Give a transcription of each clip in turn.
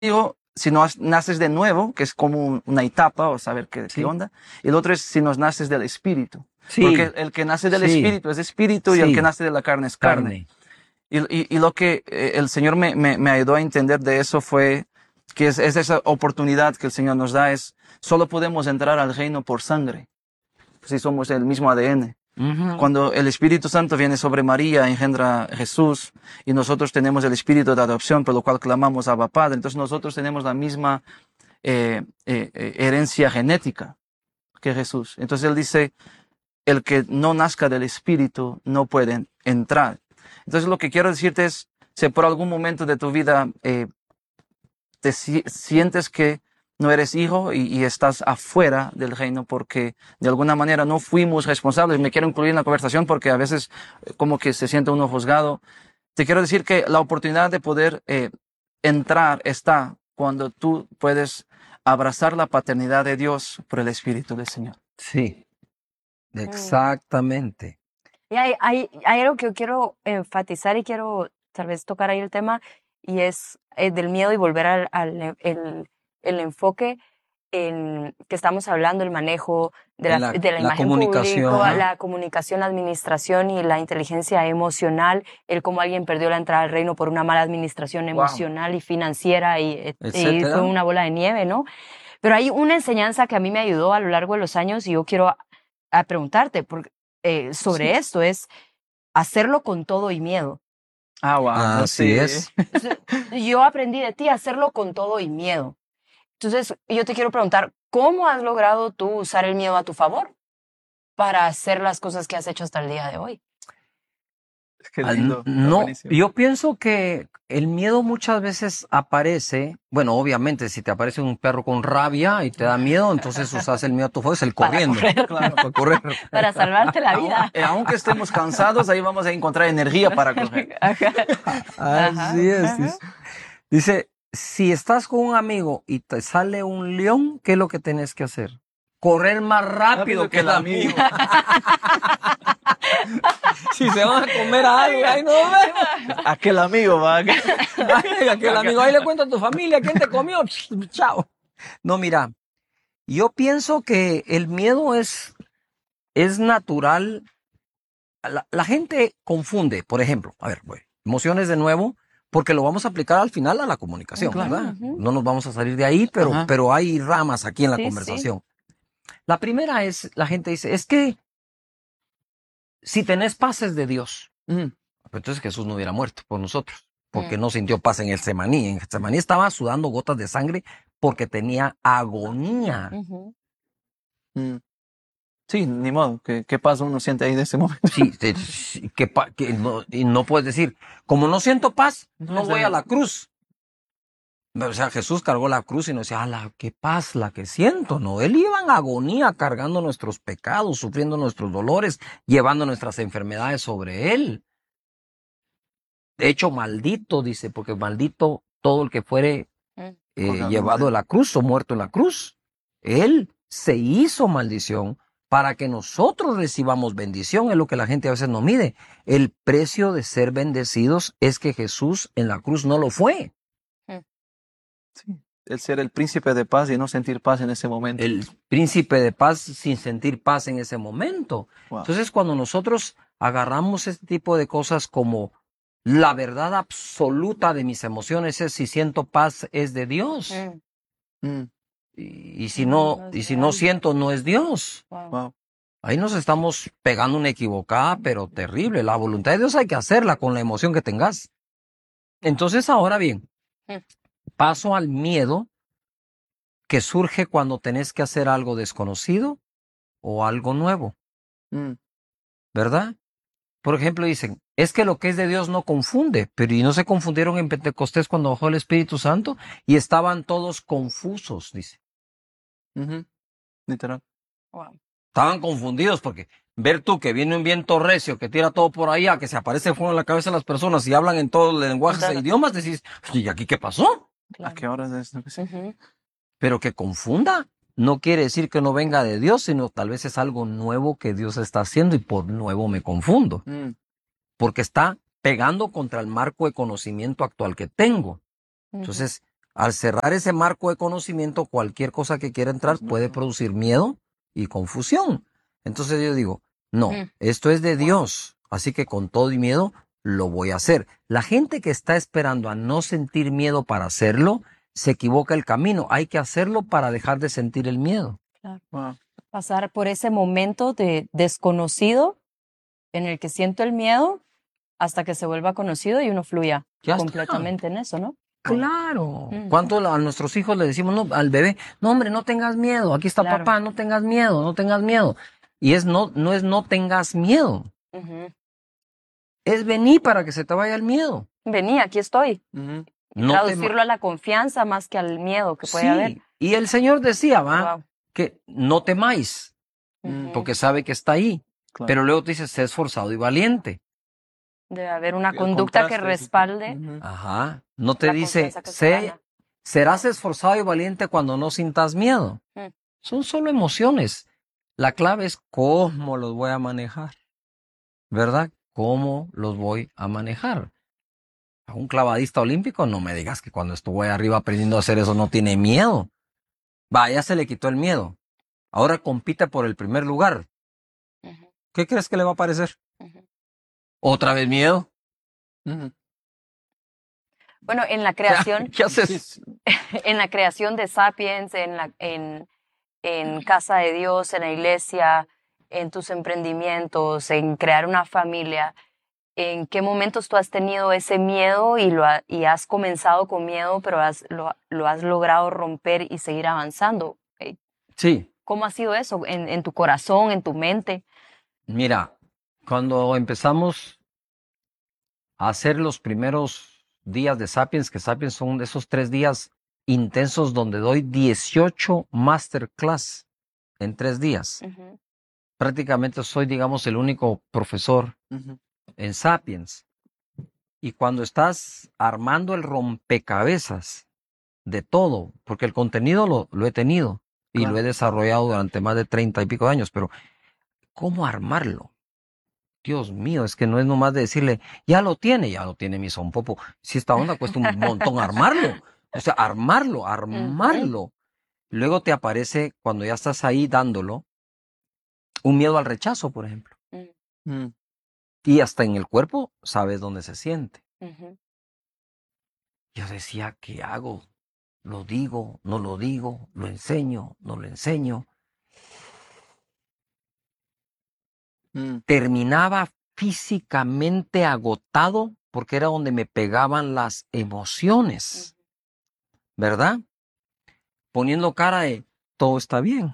digo, si no naces de nuevo, que es como una etapa o saber qué onda. Y el otro es si nos naces del Espíritu. Sí. Porque el que nace del Espíritu es Espíritu y el que nace de la carne es carne. Y lo que el Señor me ayudó a entender de eso fue que es esa oportunidad que el Señor nos da, es solo podemos entrar al reino por sangre, si somos el mismo ADN. Cuando el Espíritu Santo viene sobre María, engendra a Jesús, y nosotros tenemos el Espíritu de adopción, por lo cual clamamos a Abba Padre. Entonces nosotros tenemos la misma herencia genética que Jesús. Entonces Él dice, el que no nazca del Espíritu no puede entrar. Entonces lo que quiero decirte es, si por algún momento de tu vida te sientes que no eres hijo y estás afuera del reino porque de alguna manera no fuimos responsables. Me quiero incluir en la conversación porque a veces como que se siente uno juzgado. Te quiero decir que la oportunidad de poder entrar está cuando tú puedes abrazar la paternidad de Dios por el Espíritu del Señor. Sí, exactamente. Y hay algo que yo quiero enfatizar y quiero tal vez tocar ahí el tema, y es del miedo, y volver el enfoque en que estamos hablando, el manejo de la imagen pública, la comunicación, la administración y la inteligencia emocional, el cómo alguien perdió la entrada al reino por una mala administración emocional y financiera, y fue una bola de nieve, ¿no? Pero hay una enseñanza que a mí me ayudó a lo largo de los años, y yo quiero preguntarte sobre esto, es hacerlo con todo y miedo. Wow. Así es. Yo aprendí de ti a hacerlo con todo y miedo. Entonces, yo te quiero preguntar, ¿cómo has logrado tú usar el miedo a tu favor para hacer las cosas que has hecho hasta el día de hoy? Qué lindo. No, yo pienso que el miedo muchas veces aparece, bueno, obviamente si te aparece un perro con rabia y te da miedo, entonces usas el miedo a tu favor, es el corriendo. Para correr. Para salvarte la vida. Aunque estemos cansados, ahí vamos a encontrar energía para correr. Así es. Dice, si estás con un amigo y te sale un león, ¿qué es lo que tenés que hacer? Correr más rápido que el amigo. Si se van a comer a algo, ahí no vemos. Aquel amigo va. Aquel amigo, ahí le cuento a tu familia quién te comió. Chao. No, mira, yo pienso que el miedo es natural. La gente confunde, por ejemplo, a ver, emociones de nuevo, porque lo vamos a aplicar al final a la comunicación, ¿verdad? No nos vamos a salir de ahí, pero hay ramas aquí en la conversación. La primera es, la gente dice, es que si tenés paz es de Dios. Entonces Jesús no hubiera muerto por nosotros, porque no sintió paz en el Getsemaní. En Getsemaní estaba sudando gotas de sangre porque tenía agonía. Sí, ni modo. ¿Qué paz uno siente ahí de ese momento? Sí, y no puedes decir, como no siento paz, no voy a la cruz. O sea, Jesús cargó la cruz y nos decía, qué paz la que siento, ¿no? Él iba en agonía cargando nuestros pecados, sufriendo nuestros dolores, llevando nuestras enfermedades sobre él. De hecho, maldito, dice, porque maldito todo el que fuere llevado a la cruz o muerto en la cruz. Él se hizo maldición para que nosotros recibamos bendición, es lo que la gente a veces no mide. El precio de ser bendecidos es que Jesús en la cruz no lo fue. Sí, el ser el príncipe de paz y no sentir paz en ese momento. El príncipe de paz sin sentir paz en ese momento. Wow. Entonces, cuando nosotros agarramos este tipo de cosas como la verdad absoluta de mis emociones es si siento paz es de Dios. Y si no siento no es Dios. Wow. Ahí nos estamos pegando una equivocada, pero terrible. La voluntad de Dios hay que hacerla con la emoción que tengas. Entonces, ahora bien, paso al miedo que surge cuando tenés que hacer algo desconocido o algo nuevo. ¿Verdad? Por ejemplo, dicen, es que lo que es de Dios no confunde, pero ¿y no se confundieron en Pentecostés cuando bajó el Espíritu Santo? Y estaban todos confusos, dice. Literal. Wow. Estaban confundidos porque ver tú que viene un viento recio que tira todo por allá, que se aparece fuego en la cabeza de las personas y hablan en todos los lenguajes e idiomas, decís, ¿y aquí qué pasó? ¿A qué horas es esto? Pero que confunda no quiere decir que no venga de Dios, sino tal vez es algo nuevo que Dios está haciendo y por nuevo me confundo. Porque está pegando contra el marco de conocimiento actual que tengo. Entonces, Al cerrar ese marco de conocimiento, cualquier cosa que quiera entrar puede producir miedo y confusión. Entonces yo digo, no, esto es de Dios, así que con todo y miedo lo voy a hacer. La gente que está esperando a no sentir miedo para hacerlo, se equivoca el camino. Hay que hacerlo para dejar de sentir el miedo. Claro. Wow. Pasar por ese momento de desconocido en el que siento el miedo hasta que se vuelva conocido y uno fluya Ya está. completamente en eso, ¿no? Claro. Ujú. ¿Cuánto a nuestros hijos le decimos, no, al bebé, no hombre, no tengas miedo, aquí está Claro. papá, no tengas miedo, no tengas miedo? Y no es no tengas miedo, Ujú. es venir para que se te vaya el miedo. Vení, aquí estoy. Ujú. Y No te traducirlo a la confianza más que al miedo que puede Sí, haber. y el Señor decía, va, Wow. que no temáis, Ujú. porque sabe que está ahí. Claro. Pero luego te dice, sé esforzado y valiente. Debe haber una El conducta que contraste, sí. respalde Ujú. Ajá. No te la dice, confianza que se gana. serás esforzado y valiente cuando no sintas miedo. Mm. Son solo emociones. La clave es cómo los voy a manejar, ¿verdad? ¿Cómo los voy a manejar? A un clavadista olímpico, no me digas que cuando estuvo ahí arriba aprendiendo a hacer eso no tiene miedo. Va, ya se le quitó el miedo. Ahora compite por el primer lugar. Ujú, ¿Qué crees que le va a parecer? ujú. ¿Otra vez miedo? Ujú. Bueno, en la creación, ¿Qué haces? Sí, sí. en la creación de Sapiens, en Casa de Dios, en la iglesia, en tus emprendimientos, en crear una familia, ¿en qué momentos tú has tenido ese miedo y has comenzado con miedo, pero lo has logrado romper y seguir avanzando? Sí, ¿Cómo ha sido eso en tu corazón, en tu mente? mira, cuando empezamos a hacer los primeros días de Sapiens, que Sapiens son esos 3 días intensos donde doy 18 masterclass en 3 días. Ujú, Prácticamente soy, digamos, el único profesor Ujú. en Sapiens. Y cuando estás armando el rompecabezas de todo, porque el contenido lo he tenido y Claro. lo he desarrollado durante más de 30 y pico de años, pero ¿cómo armarlo? Dios mío, es que no es nomás de decirle, ya lo tiene mi son popo. Si esta onda cuesta un montón armarlo. O sea, armarlo. Luego te aparece, cuando ya estás ahí dándolo, un miedo al rechazo, por ejemplo. ujú, Mm. Y hasta en el cuerpo sabes dónde se siente. ujú. Yo decía, ¿qué hago? ¿Lo digo? ¿No lo digo? ¿Lo enseño? ¿No lo enseño? Mm. Terminaba físicamente agotado porque era donde me pegaban las emociones, ¿verdad? Poniendo cara de todo está bien.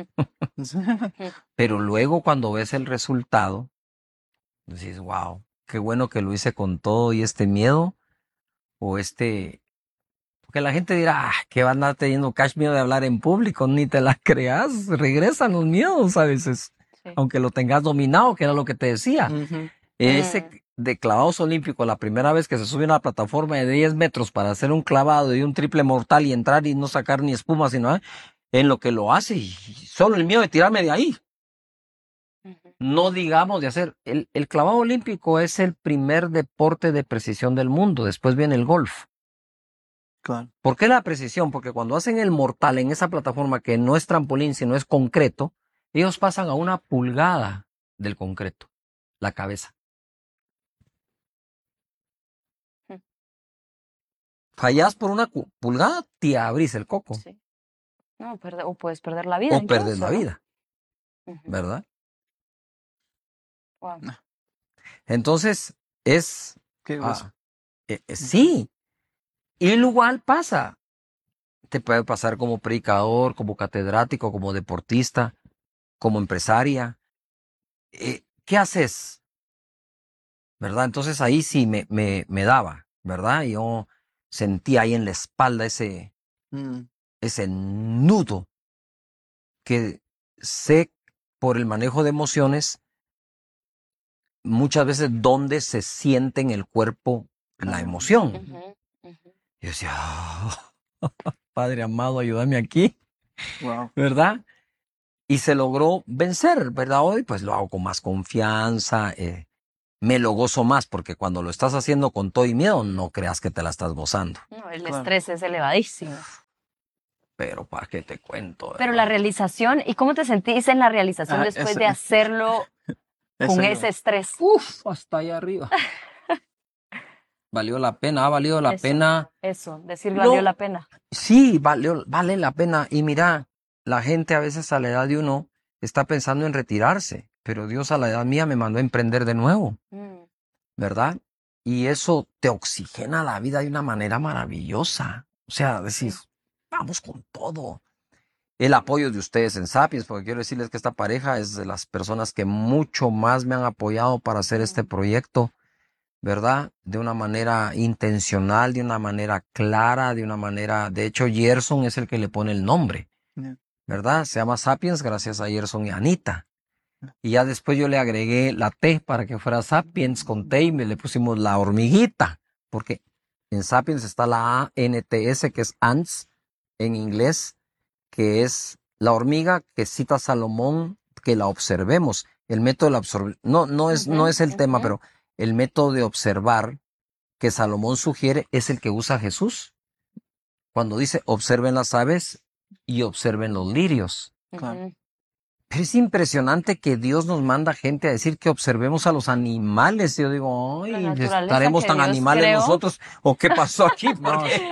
Pero luego cuando ves el resultado, dices, wow, qué bueno que lo hice con todo y este miedo o porque la gente dirá, que va a andar teniendo cash miedo de hablar en público, ni te la creas, regresan los miedos a veces, Sí. aunque lo tengas dominado, que era lo que te decía. Ujú. Ese de clavados olímpicos, la primera vez que se sube a una plataforma de 10 metros para hacer un clavado y un triple mortal y entrar y no sacar ni espuma, sino en lo que lo hace y solo el miedo de tirarme de ahí. Ujú. No digamos de hacer. El clavado olímpico es el primer deporte de precisión del mundo, después viene el golf. Claro. ¿Por qué la precisión? Porque cuando hacen el mortal en esa plataforma que no es trampolín, sino es concreto, ellos pasan a 1 pulgada del concreto, la cabeza. Mm. Fallas por 1 pulgada, te abrís el coco Sí. No, o puedes perder la vida o perdes incluso, la ¿no? vida, Ujú. ¿verdad? Wow. Entonces, es... Qué grueso. sí, y igual pasa. Te puede pasar como predicador, como catedrático, como deportista, como empresaria. ¿Qué haces? ¿Verdad? Entonces ahí sí me daba, ¿verdad? Yo sentía ahí en la espalda Mm. ese nudo que sé por el manejo de emociones muchas veces dónde se siente en el cuerpo la Claro. emoción. Ujú, ujú. Yo decía, "Ah, Padre amado, ayúdame aquí", Wow. ¿verdad? Y se logró vencer, ¿verdad? Hoy pues lo hago con más confianza, me lo gozo más, porque cuando lo estás haciendo con todo y miedo, no creas que te la estás gozando. No, el Claro. estrés es elevadísimo. Pero ¿para qué te cuento? Pero la hermano? realización, ¿y cómo te sentís en la realización Ah, después ese- de hacerlo con Ese- ese estrés? Uf, hasta allá arriba. Valió la pena, ha valido la Eso. pena. Eso, decir No. valió la pena. Sí, vale la pena. Y mira, la gente a veces a la edad de uno está pensando en retirarse, pero Dios a la edad mía me mandó a emprender de nuevo, Mm, ¿verdad? Y eso te oxigena la vida de una manera maravillosa. O sea, decís, vamos con todo. El apoyo de ustedes en Sapiens, porque quiero decirles que esta pareja es de las personas que mucho más me han apoyado para hacer este proyecto, ¿verdad? De una manera intencional, de una manera clara, de una manera... De hecho, Gerson es el que le pone el nombre, Yeah. ¿verdad? Se llama Sapiens gracias a Gerson y Anita. Y ya después yo le agregué la T para que fuera Sapiens con T y le pusimos la hormiguita, porque en Sapiens está la ANTS, que es ants en inglés, que es la hormiga que cita Salomón, que la observemos. El método de la observación, no es el tema, pero el método de observar que Salomón sugiere es el que usa Jesús. Cuando dice, observen las aves y observen los lirios. Claro. ujú. Pero es impresionante que Dios nos manda gente a decir que observemos a los animales. Y yo digo, La ay, naturaleza ¿estaremos que tan Dios animales creó. nosotros? ¿O qué pasó aquí? Porque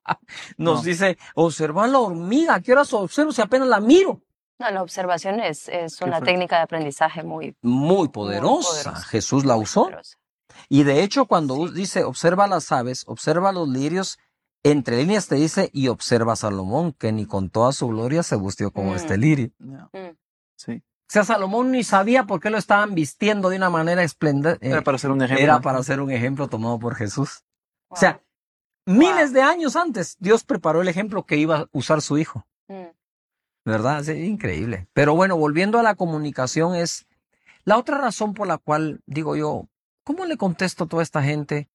nos No. dice, observa la hormiga. ¿A qué horas observo si apenas la miro? No, la observación es una fuerte. técnica de aprendizaje muy Muy poderosa. poderosa. Jesús la muy usó. poderosa. Y de hecho, cuando dice, observa las aves, observa los lirios, entre líneas te dice, y observa a Salomón, que ni con toda su gloria se vistió como este lirio. Yeah. Mm. Sí. O sea, Salomón ni sabía por qué lo estaban vistiendo de una manera esplendorosa. Era para hacer un ejemplo. Era para ser un ejemplo tomado por Jesús. O Wow. sea, miles de años antes, Dios preparó el ejemplo que iba a usar su hijo. Mm, ¿Verdad? Sí, increíble. Pero bueno, volviendo a la comunicación es la otra razón por la cual digo yo, ¿cómo le contesto a toda esta gente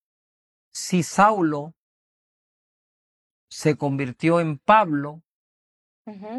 si Saulo se convirtió en Pablo, ujú,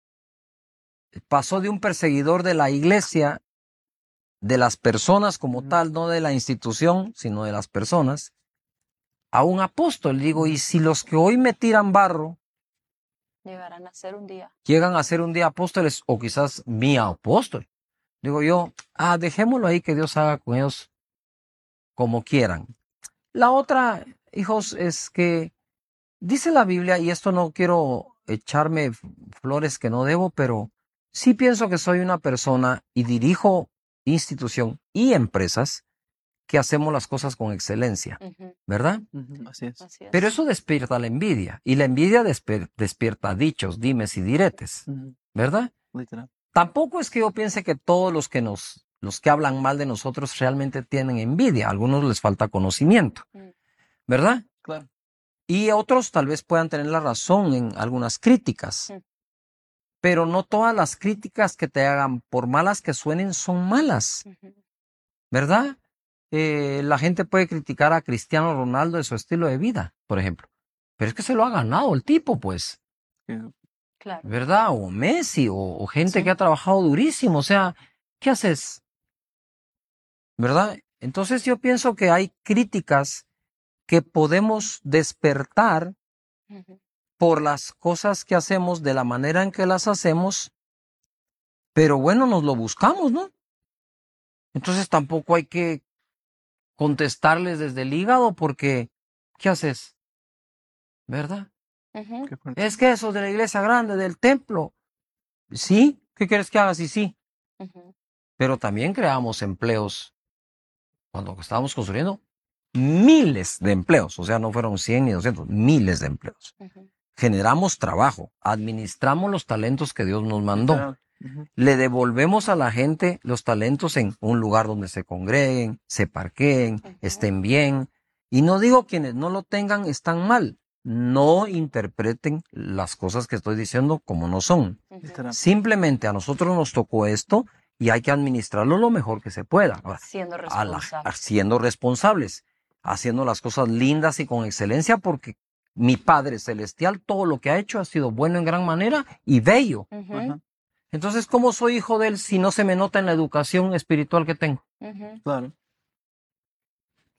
pasó de un perseguidor de la iglesia, de las personas como tal, no de la institución, sino de las personas, a un apóstol? Digo, y si los que hoy me tiran barro llegarán a ser un día. llegan a ser un día apóstoles o quizás mi apóstol, digo yo, dejémoslo ahí que Dios haga con ellos como quieran. La otra, hijos, es que dice la Biblia, y esto no quiero echarme flores que no debo, pero sí pienso que soy una persona y dirijo institución y empresas que hacemos las cosas con excelencia, Ujú, ¿verdad? Ujú, así es. así es. Pero eso despierta la envidia, y la envidia despierta dichos, dimes y diretes, Ujú, ¿verdad? literal. Tampoco es que yo piense que todos los que hablan mal de nosotros realmente tienen envidia. A algunos les falta conocimiento, Mm. ¿verdad? Claro. Y otros tal vez puedan tener la razón en algunas críticas. Mm. Pero no todas las críticas que te hagan, por malas que suenen, son malas, Ujú, ¿verdad? La gente puede criticar a Cristiano Ronaldo de su estilo de vida, por ejemplo. Pero es que se lo ha ganado el tipo, pues. Sí. claro. ¿Verdad? O Messi, o gente Sí. que ha trabajado durísimo. O sea, ¿qué haces? ¿Verdad? Entonces yo pienso que hay críticas que podemos despertar Ujú, por las cosas que hacemos, de la manera en que las hacemos, pero bueno, nos lo buscamos, ¿no? Entonces tampoco hay que contestarles desde el hígado porque, ¿qué haces? ¿Verdad? ujú. Qué fuerte. Es que eso de la iglesia grande, del templo, ¿sí? ¿Qué quieres que haga? Sí. Ujú, Pero también creamos empleos cuando estábamos construyendo miles de empleos, o sea, no fueron 100 ni 200, miles de empleos. ujú, Generamos trabajo, administramos los talentos que Dios nos mandó, Literal. Ujú. le devolvemos a la gente los talentos en un lugar donde se congreguen, se parqueen, Ujú. estén bien. Y no digo quienes no lo tengan están mal, no interpreten las cosas que estoy diciendo como no son. ujú. Literal. Simplemente a nosotros nos tocó esto y hay que administrarlo lo mejor que se pueda. Ahora, Siendo a la- responsable. siendo responsables, haciendo las cosas lindas y con excelencia, porque mi Padre Celestial todo lo que ha hecho ha sido bueno en gran manera y bello. Ujú, Ajá. Entonces, ¿cómo soy hijo de Él si no se me nota en la educación espiritual que tengo? ujú. Claro.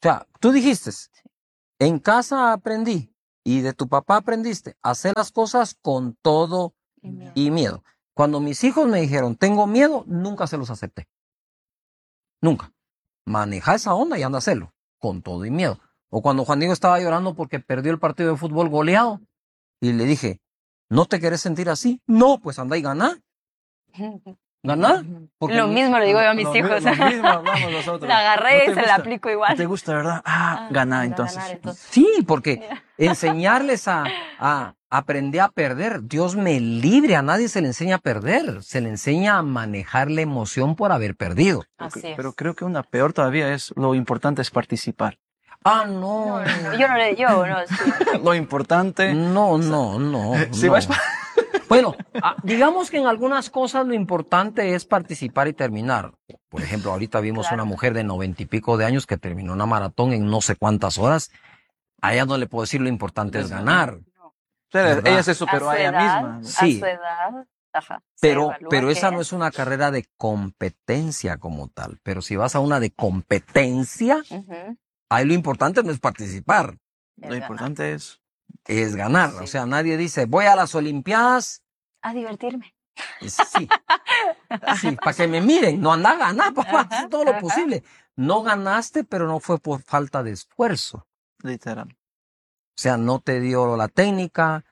sea, tú dijiste, en casa aprendí y de tu papá aprendiste a hacer las cosas con todo Y miedo. y miedo. Cuando mis hijos me dijeron, tengo miedo, nunca se los acepté. Nunca. Maneja esa onda y anda a hacerlo, con todo y miedo. O cuando Juan Diego estaba llorando porque perdió el partido de fútbol goleado, y le dije, ¿no te querés sentir así? No, pues anda y gana. Gana. Porque Lo mismo le digo yo a mis Lo mi- hijos. Lo mismo hablamos nosotros. La agarré ¿No y te se la gusta? aplico ¿No igual. te gusta, verdad? Gana anda a entonces. ganar, entonces. Sí, porque enseñarles a aprender a perder. Dios me libre, a nadie se le enseña a perder. Se le enseña a manejar la emoción por haber perdido. Así es. Pero creo que una peor todavía es lo importante es participar. Ah, No, no. no, yo no, sí. Lo importante. No. Si no. vas Bueno, digamos que en algunas cosas lo importante es participar y terminar. Por ejemplo, ahorita vimos Claro. una mujer de 90 y pico de años que terminó una maratón en no sé cuántas horas. A ella no le puedo decir lo importante es ganar. ¿verdad? Ella se superó a ella misma. Sí. A su edad, ajá, se Pero evalúa esa qué no es una carrera de competencia como tal. Pero si vas a una de competencia, Ujú, ahí lo importante no es participar, es Lo ganar. importante es. es ganar. Sí. O sea, nadie dice, voy a las Olimpiadas. A divertirme. Sí, sí, para que me miren. No anda a ganar, papá. Ajá, Haz todo lo ajá. posible. No ganaste, pero no fue por falta de esfuerzo. Literal. O sea, no te dio la técnica,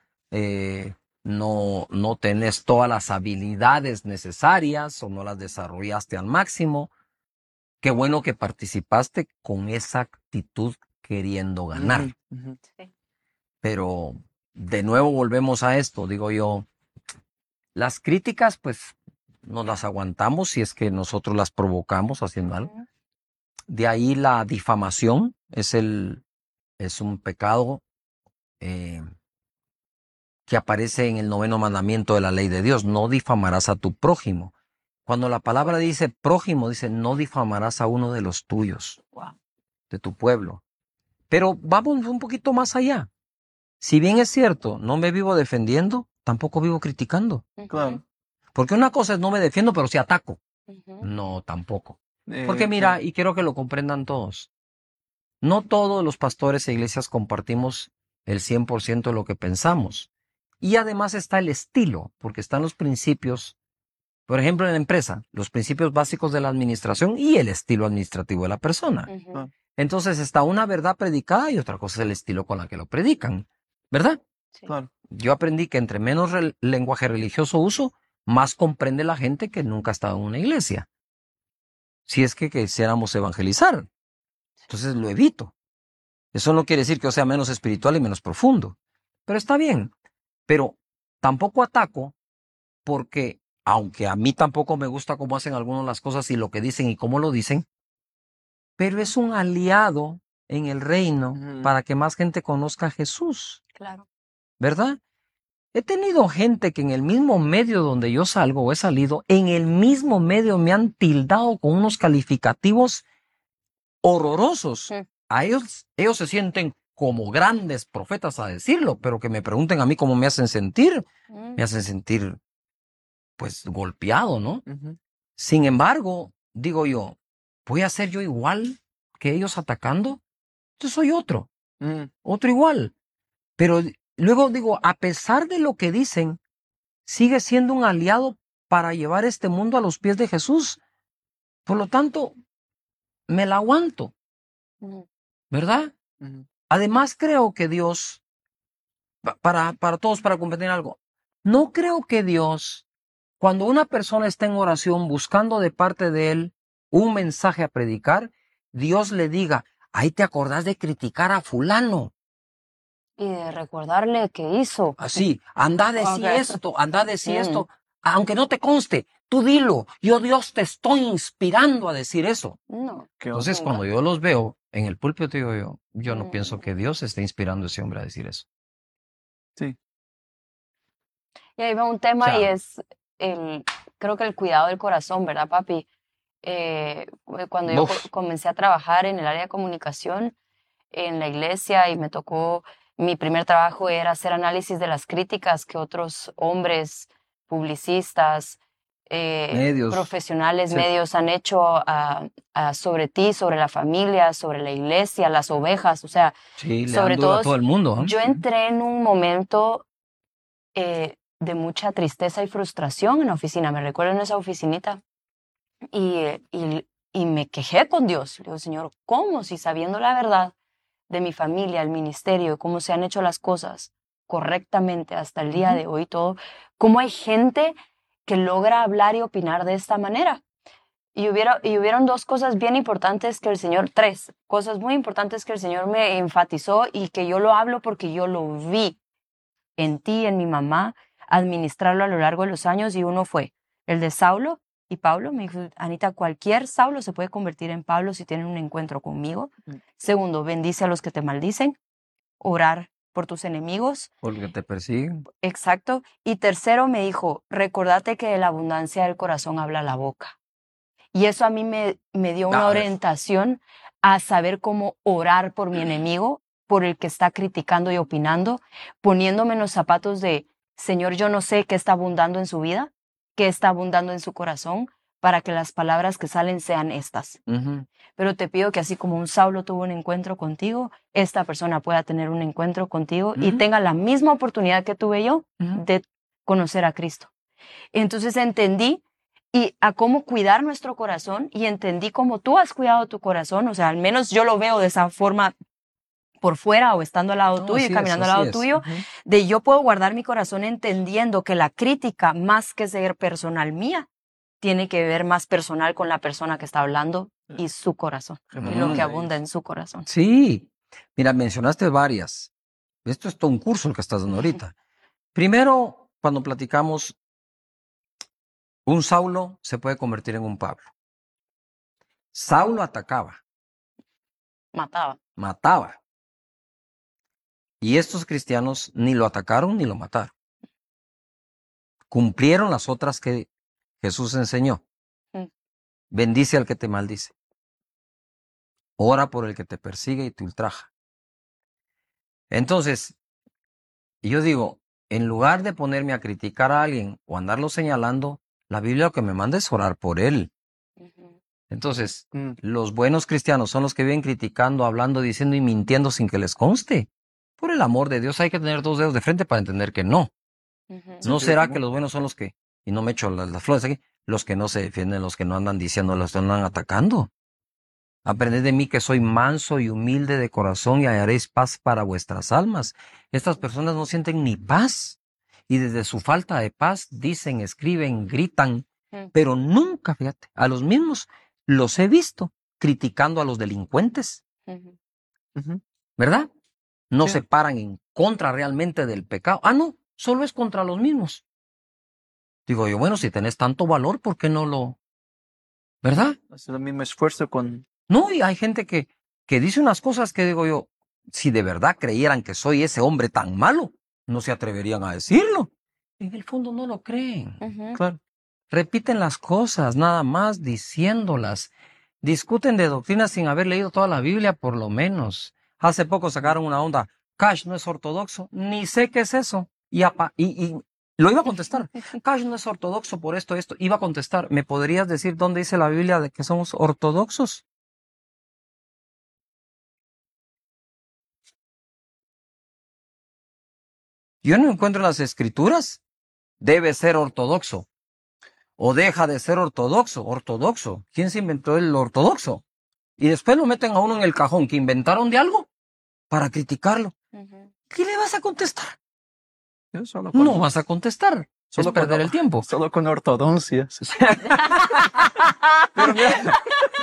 no tenés todas las habilidades necesarias o no las desarrollaste al máximo. Qué bueno que participaste con esa actitud queriendo ganar. Ujú, ujú. Sí. Pero de nuevo volvemos a esto, digo yo. Las críticas, pues, nos las aguantamos si es que nosotros las provocamos haciendo algo. Ujú. De ahí la difamación es un pecado que aparece en el 9º mandamiento de la ley de Dios. No difamarás a tu prójimo. Cuando la palabra dice prójimo, dice no difamarás a uno de los tuyos, Wow. de tu pueblo. Pero vamos un poquito más allá. Si bien es cierto, no me vivo defendiendo, tampoco vivo criticando. Ujú, Claro. Porque una cosa es no me defiendo, pero sí ataco. ujú. No, tampoco. Porque mira, Claro. y quiero que lo comprendan todos, no todos los pastores e iglesias compartimos el 100% de lo que pensamos. Y además está el estilo, porque están los principios, por ejemplo, en la empresa, los principios básicos de la administración y el estilo administrativo de la persona. Ujú. Entonces está una verdad predicada y otra cosa es el estilo con la que lo predican, ¿verdad? Sí. Claro. Yo aprendí que entre menos lenguaje religioso uso, más comprende la gente que nunca ha estado en una iglesia. Si es que quisiéramos evangelizar. Entonces lo evito. Eso no quiere decir que yo sea menos espiritual y menos profundo. Pero está bien. Pero tampoco ataco porque, aunque a mí tampoco me gusta cómo hacen algunos las cosas y lo que dicen y cómo lo dicen, pero es un aliado en el reino Ujú. para que más gente conozca a Jesús, Claro. ¿verdad? He tenido gente que en el mismo medio donde yo salgo o he salido, en el mismo medio me han tildado con unos calificativos horrorosos. Mm. A ellos se sienten como grandes profetas a decirlo, pero que me pregunten a mí cómo me hacen sentir. Mm. Me hacen sentir, pues, golpeado, ¿no? Ujú. Sin embargo, digo yo, ¿voy a ser yo igual que ellos atacando? Yo soy otro igual. Pero luego digo, a pesar de lo que dicen, sigue siendo un aliado para llevar este mundo a los pies de Jesús. Por lo tanto, me la aguanto, Ujú. ¿verdad? Ujú. Además, creo que Dios, para todos, para comprender algo, no creo que Dios, cuando una persona está en oración buscando de parte de Él un mensaje a predicar, Dios le diga, ahí te acordás de criticar a fulano. Y de recordarle que hizo. Así, anda a decir Ok. esto, anda a decir Mm. esto, aunque no te conste, tú dilo, yo Dios te estoy inspirando a decir eso. No. Qué Entonces, oso. cuando yo los veo en el púlpito, digo yo no Mm. pienso que Dios esté inspirando a ese hombre a decir eso. Sí. Y ahí va un tema Ya. y es creo que el cuidado del corazón, ¿verdad, papi? Cuando yo Uf. comencé a trabajar en el área de comunicación en la iglesia y me tocó, mi primer trabajo era hacer análisis de las críticas que otros hombres, publicistas, Medios. profesionales, Sí. medios han hecho sobre ti, sobre la familia, sobre la iglesia, las ovejas, o sea, Sí, le sobre dan duro a todo, todo el mundo. ¿eh? yo entré en un momento de mucha tristeza y frustración en la oficina. Me recuerdo en esa oficinita y me quejé con Dios. Le digo, Señor, ¿cómo? Si sabiendo la verdad de mi familia, el ministerio, cómo se han hecho las cosas correctamente hasta el día de hoy, todo, cómo hay gente que logra hablar y opinar de esta manera. Y hubieron dos cosas bien importantes que el Señor, tres cosas muy importantes que el Señor me enfatizó y que yo lo hablo porque yo lo vi en ti, en mi mamá, administrarlo a lo largo de los años, y uno fue el de Saulo y Pablo. Me dijo, Anita, cualquier Saulo se puede convertir en Pablo si tienen un encuentro conmigo. Segundo, bendice a los que te maldicen, orar por tus enemigos. Porque te persiguen. Exacto. Y tercero, me dijo, recordate que de la abundancia del corazón habla la boca. Y eso a mí me dio una orientación a saber cómo orar por mi enemigo, por el que está criticando y opinando, poniéndome en los zapatos de, Señor, yo no sé qué está abundando en su vida, qué está abundando en su corazón, para que las palabras que salen sean estas. Pero te pido que así como un Saulo tuvo un encuentro contigo, esta persona pueda tener un encuentro contigo y tenga la misma oportunidad que tuve yo de conocer a Cristo. Entonces entendí y a cómo cuidar nuestro corazón, y entendí cómo tú has cuidado tu corazón. O sea, al menos yo lo veo de esa forma por fuera o estando al lado tuyo y caminando al lado tuyo, de yo puedo guardar mi corazón entendiendo que la crítica, más que ser personal mía, tiene que ver más personal con la persona que está hablando y su corazón, y lo que abunda en su corazón. Sí, mira, mencionaste varias. Esto es todo un curso el que estás dando ahorita. Primero, cuando platicamos, un Saulo se puede convertir en un Pablo. Saulo atacaba, mataba. Y estos cristianos ni lo atacaron ni lo mataron. Cumplieron las otras que Jesús enseñó. Bendice al que te maldice. Ora por el que te persigue y te ultraja. Entonces, yo digo, en lugar de ponerme a criticar a alguien o andarlo señalando, la Biblia lo que me manda es orar por él. Entonces, los buenos cristianos son los que viven criticando, hablando, diciendo y mintiendo sin que les conste. Por el amor de Dios, hay que tener dos dedos de frente para entender que no. ¿No será que los buenos son los que, y no me echo las flores aquí, los que no se defienden, los que no andan diciendo, los que no andan atacando? Aprended de mí que soy manso y humilde de corazón y hallaréis paz para vuestras almas. Estas personas no sienten ni paz. Y desde su falta de paz dicen, escriben, gritan, pero nunca, fíjate, a los mismos los he visto criticando a los delincuentes. ¿Verdad? No se paran en contra realmente del pecado. Ah, no, solo es contra los mismos. Digo yo, bueno, si tenés tanto valor, ¿por qué no lo...? ¿Verdad? Hace el mismo esfuerzo con... No, y hay gente que dice unas cosas que digo yo, si de verdad creyeran que soy ese hombre tan malo, no se atreverían a decirlo. En el fondo no lo creen. Claro. Repiten las cosas, nada más diciéndolas. Discuten de doctrinas sin haber leído toda la Biblia, por lo menos. Hace poco sacaron una onda, Cash no es ortodoxo, ni sé qué es eso. Y lo iba a contestar. Cash no es ortodoxo por esto. Iba a contestar. ¿Me podrías decir dónde dice la Biblia de que somos ortodoxos? Yo no encuentro en las escrituras. Debe ser ortodoxo. O deja de ser ortodoxo. Ortodoxo. ¿Quién se inventó el ortodoxo? Y después lo meten a uno en el cajón que inventaron de algo para criticarlo. ¿Qué le vas a contestar? No vas a contestar. Solo es perder el tiempo. Solo con ortodoncia. Pero mira,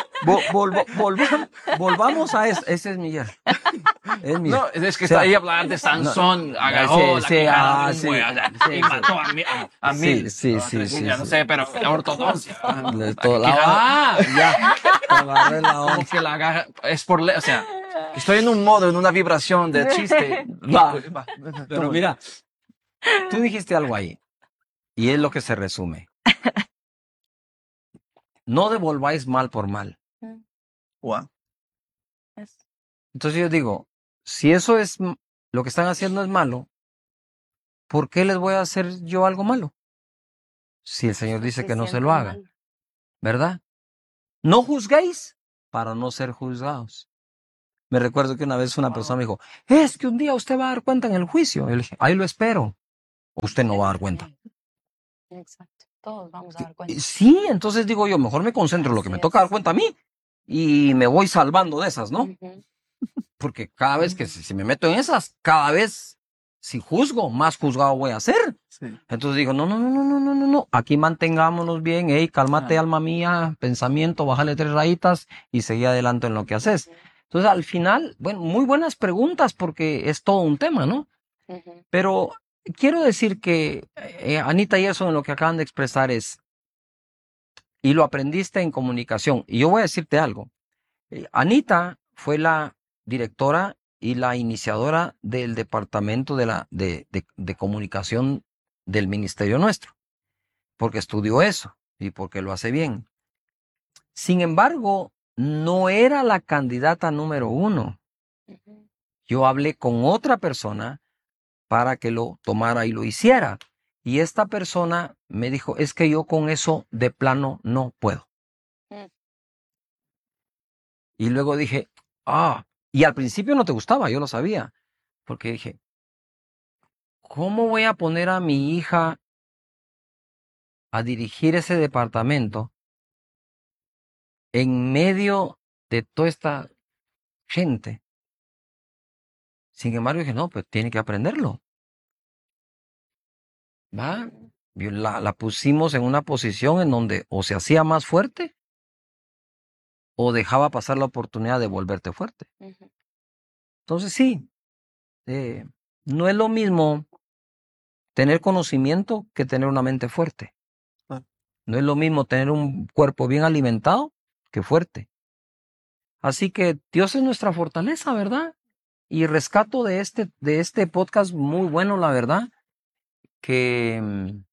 volvamos a eso. Ese es Miguel. Es Miguel. No, es que está ahí a hablar de Sansón, agarró la quijada de un buey, y mató a mí. Sí. Ya no sé, pero ortodoxia. Ya. Agarré la onda. Como que la agarra, es por o sea, estoy en un modo, en una vibración de chiste. Pero mira, tú dijiste algo ahí, y es lo que se resume. No devolváis mal por mal. Wow. Entonces yo digo, si eso es lo que están haciendo es malo, ¿por qué les voy a hacer yo algo malo? si el Señor dice que no se siente lo haga, mal. ¿verdad? No juzguéis para no ser juzgados. Me recuerdo que una vez una persona me dijo, es que un día usted va a dar cuenta en el juicio. Y le dije, ahí lo espero. Usted no va a dar cuenta. Exacto. Todos vamos a dar cuenta. Sí, entonces digo yo, mejor me concentro en lo que Así me toca dar es. cuenta a mí y me voy salvando de esas, ¿no? Ujú. Porque cada vez que si me meto en esas, cada vez si juzgo, más juzgado voy a ser. Sí. Entonces digo, no. Aquí mantengámonos bien, hey, cálmate, Ah. alma mía, pensamiento, bájale 3 rayitas y seguí adelante en lo que haces. Ujú. Entonces, al final, bueno, muy buenas preguntas porque es todo un tema, ¿no? Ujú. Pero quiero decir que, Anita, y eso en lo que acaban de expresar es, y lo aprendiste en comunicación. Y yo voy a decirte algo. Anita fue la directora y la iniciadora del departamento de comunicación del ministerio nuestro, porque estudió eso y porque lo hace bien. Sin embargo, no era la candidata número 1. Ujú. Yo hablé con otra persona para que lo tomara y lo hiciera. Y esta persona me dijo, es que yo con eso de plano no puedo. Mm. Y luego dije, y al principio no te gustaba, yo lo sabía, porque dije, ¿cómo voy a poner a mi hija a dirigir ese departamento en medio de toda esta gente? Sin embargo, dije, no, pues tiene que aprenderlo. ¿Va? La pusimos en una posición en donde o se hacía más fuerte o dejaba pasar la oportunidad de volverte fuerte. Ujú. Entonces sí, no es lo mismo tener conocimiento que tener una mente fuerte. Ah. No es lo mismo tener un cuerpo bien alimentado que fuerte. Así que Dios es nuestra fortaleza, ¿verdad? Y rescato de este podcast muy bueno, la verdad, que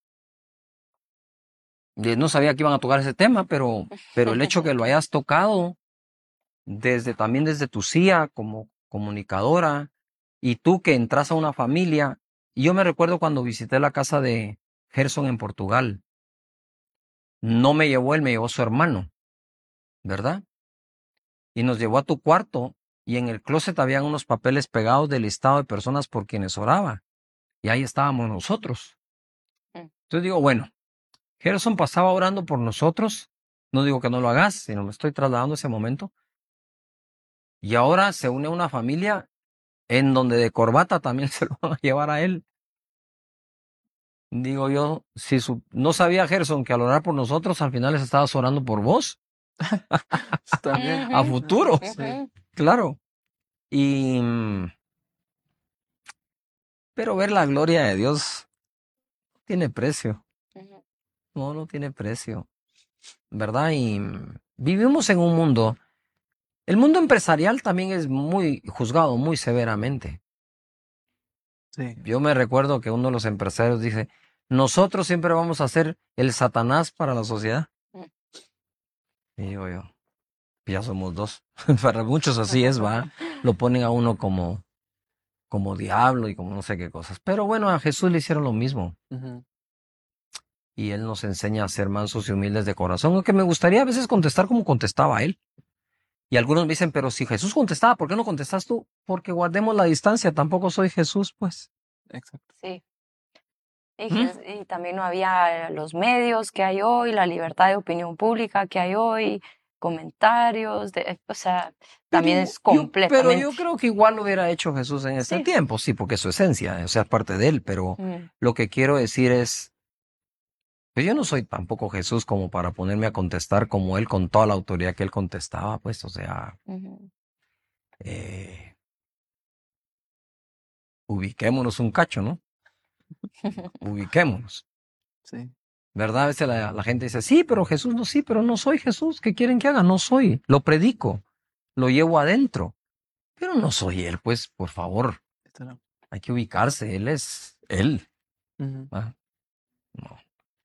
no sabía que iban a tocar ese tema, pero el hecho que lo hayas tocado también desde tu CIA como comunicadora y tú que entras a una familia. Y yo me recuerdo cuando visité la casa de Gerson en Portugal. No me llevó él, me llevó su hermano, ¿verdad? Y nos llevó a tu cuarto y en el closet habían unos papeles pegados del listado de personas por quienes oraba. Y ahí estábamos nosotros. Mm. Entonces digo, bueno, Gerson pasaba orando por nosotros. No digo que no lo hagas, sino me estoy trasladando a ese momento. Y ahora se une una familia en donde de corbata también se lo van a llevar a él. Digo yo, si no sabía Gerson que al orar por nosotros, al final les estabas orando por vos, Está bien. a Ujú. futuro, Sí. Ujú. claro. Y, pero ver la gloria de Dios tiene precio, Ujú. no tiene precio, ¿verdad? Y vivimos en un mundo, el mundo empresarial también es muy juzgado muy severamente. Sí. Yo me recuerdo que uno de los empresarios dice, nosotros siempre vamos a ser el Satanás para la sociedad. Mm. Y digo yo, ya somos dos. Para muchos así es, va. Lo ponen a uno como diablo y como no sé qué cosas. Pero bueno, a Jesús le hicieron lo mismo. Ujú. Y Él nos enseña a ser mansos y humildes de corazón. Aunque me gustaría a veces contestar como contestaba Él. Y algunos me dicen, pero si Jesús contestaba, ¿por qué no contestas tú? Porque guardemos la distancia, tampoco soy Jesús, pues. Exacto. Sí. ¿Mm? Y también no había los medios que hay hoy, la libertad de opinión pública que hay hoy, comentarios, o sea, también es Pero yo completamente. creo que igual lo hubiera hecho Jesús en este Sí. tiempo, sí, porque es su esencia, o sea, es parte de Él. Pero Mm. lo que quiero decir es, pues yo no soy tampoco Jesús como para ponerme a contestar como Él con toda la autoridad que Él contestaba, pues, o sea, Ujú. ubiquémonos un cacho, ¿no? Ubiquémonos, Sí. ¿verdad? A veces la gente dice, sí, pero Jesús no, sí, pero no soy Jesús, ¿qué quieren que haga? No soy, lo predico, lo llevo adentro, pero no soy Él, pues, por favor, Esto no. hay que ubicarse, Él es Él. Ujú. ¿Va? No.